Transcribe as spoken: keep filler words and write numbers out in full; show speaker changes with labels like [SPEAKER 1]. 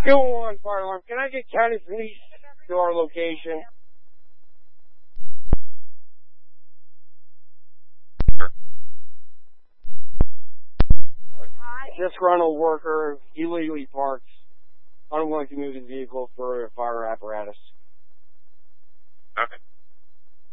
[SPEAKER 1] two one fire alarm. Can I get county police to our location? Disgruntled worker illegally parked, unwilling to move his vehicle for a fire apparatus.